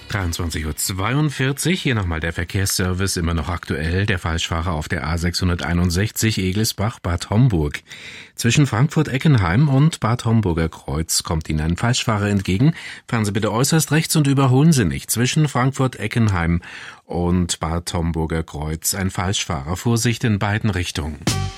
23:42 Uhr, hier nochmal der Verkehrsservice, immer noch aktuell. Der Falschfahrer auf der A661 Egelsbach-Bad Homburg. Zwischen Frankfurt-Eckenheim und Bad Homburger Kreuz kommt Ihnen ein Falschfahrer entgegen. Fahren Sie bitte äußerst rechts und überholen Sie nicht. Zwischen Frankfurt-Eckenheim und Bad Homburger Kreuz ein Falschfahrer. Vorsicht in beiden Richtungen.